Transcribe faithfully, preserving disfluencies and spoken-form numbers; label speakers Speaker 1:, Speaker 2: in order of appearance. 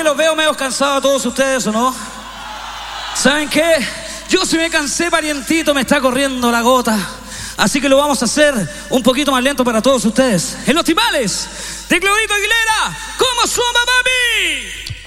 Speaker 1: Oye, los veo medio cansados a todos ustedes, ¿o no? ¿Saben qué? Yo sí me cansé, parientito, me está corriendo la gota. Así que lo vamos a hacer un poquito más lento para todos ustedes. En los timales de Claudito Aguilera, ¿cómo suena, papi?